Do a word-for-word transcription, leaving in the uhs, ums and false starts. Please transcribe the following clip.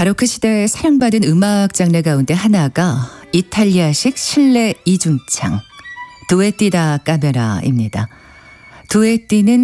바로크 시대에 사랑받은 음악 장르 가운데 하나가 이탈리아식 실내 이중창 두에띠 다 카메라입니다. 두에띠는